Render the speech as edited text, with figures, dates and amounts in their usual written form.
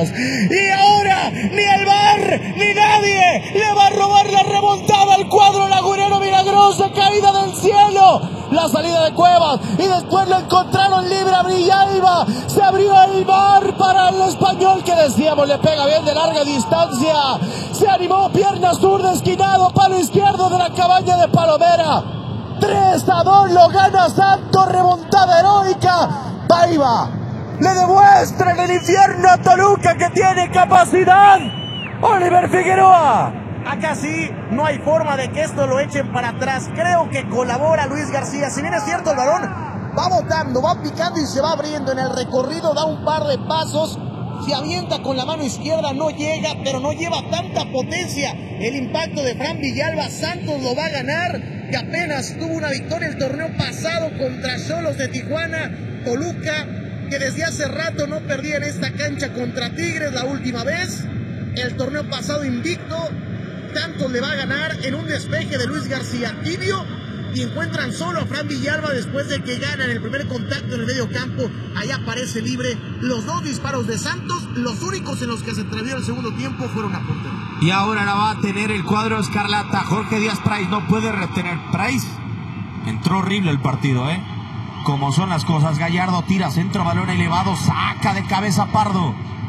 Santos. Y ahora ni el VAR ni nadie le va a robar la remontada al cuadro lagunero. Milagrosa caída del cielo, la salida de Cuevas y después lo encontraron libre a Villalba. Se abrió el VAR para el español que decíamos le pega bien de larga distancia. Se animó, pierna zurda, esquinado, palo izquierdo de la cabaña de Palomera. 3-2 lo gana Santos, remontada heroica. Paiva le demuestra en el infierno a Toluca que tiene capacidad. Oliver Figueroa. Acá sí, no hay forma de que esto lo echen para atrás. Creo que colabora Luis García. Si bien es cierto, el balón va botando, va picando y se va abriendo en el recorrido. Da un par de pasos, se avienta con la mano izquierda, no llega, pero no lleva tanta potencia. El impacto de Fran Villalba, Santos lo va a ganar, que apenas tuvo una victoria el torneo pasado contra Xolos de Tijuana. Toluca, que desde hace rato no perdía en esta cancha contra Tigres la última vez. El torneo pasado invicto. Santos le va a ganar en un despeje de Luis García tibio y encuentran solo a Fran Villalba después de que ganan el primer contacto en el medio campo. Allá aparece libre. Los dos disparos de Santos, los únicos en los que se atrevió el segundo tiempo, fueron a portería. Y ahora la va a tener el cuadro escarlata. Jorge Díaz Price no puede retener. Price entró horrible el partido, como son las cosas. Gallardo tira centro, balón elevado, saca de cabeza Pardo.